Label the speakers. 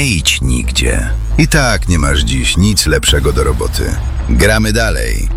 Speaker 1: Nie idź nigdzie. I tak nie masz dziś nic lepszego do roboty. Gramy dalej.